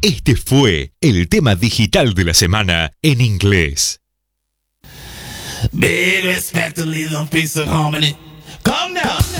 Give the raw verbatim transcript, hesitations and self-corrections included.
Este fue el tema digital de la semana en inglés. Big respect to Little Piece of Harmony. Come now.